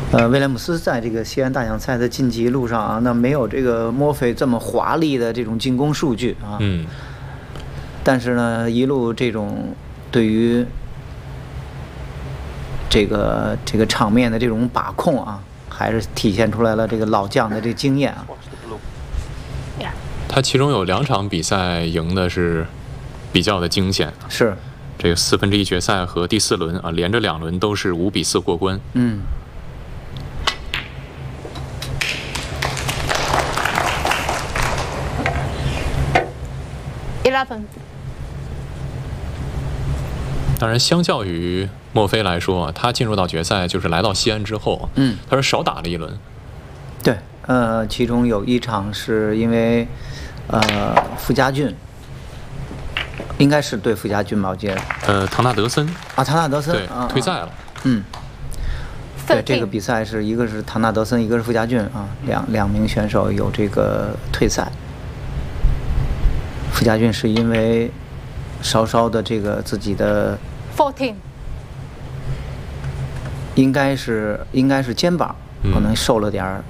威廉姆斯在这个西安大奖赛的晋级路上啊，那没有这个墨菲这么华丽的这种进攻数据啊。但是呢，一路这种对于这个场面的这种把控啊，还是体现出来了这个老将的这个经验啊。 他其中有2场比赛赢的是比较的惊险， 是这个1/4决赛和第4轮啊，连着2轮都是5比4过关。 11。 当然，相较于墨菲来说啊，他进入到决赛就是来到西安之后，他是少打了1轮。 对，其中有1场是因为傅家俊，应该是对傅家俊吧，我记得。 唐纳德森啊，唐纳德森对退赛了。 对，这个比赛是一个是唐纳德森，一个是傅家俊啊，两名选手有这个退赛。傅家俊是因为稍稍的这个自己的 14， 应该是肩膀可能受了点